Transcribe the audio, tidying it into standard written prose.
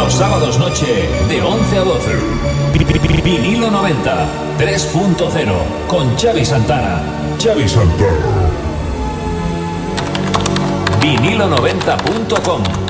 Los sábados noche de 11 a 12. Vinilo 90 3.0 con Xavi Santana. Xavi Santana. Vinilo90.com